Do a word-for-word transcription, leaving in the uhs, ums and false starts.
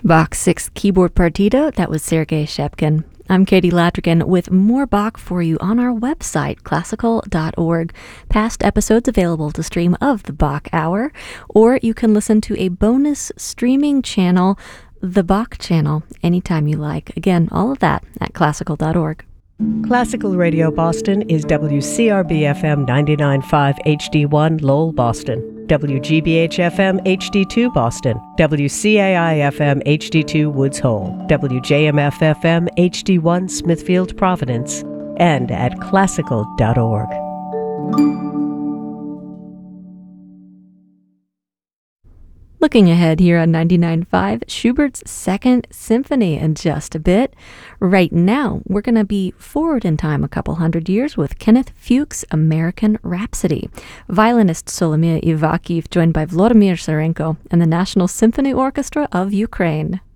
Bach's Sixth Keyboard Partita, that was Sergei Shepkin. I'm Katie Latrigan with more Bach for you on our website, classical dot org. Past episodes available to stream of the Bach Hour, or you can listen to a bonus streaming channel, the Bach Channel, anytime you like. Again, all of that at classical dot org. Classical Radio Boston is W C R B F M ninety-nine point five H D one Lowell, Boston, W G B H F M H D two Boston, W C A I F M H D two Woods Hole, W J M F F M H D one Smithfield, Providence, and at classical dot org. Looking ahead here on ninety-nine point five, Schubert's Second Symphony in just a bit. Right now, we're going to be forward in time a couple hundred years with Kenneth Fuchs' American Rhapsody. Violinist Solomia Ivakhiv joined by Vladimir Sarenko and the National Symphony Orchestra of Ukraine.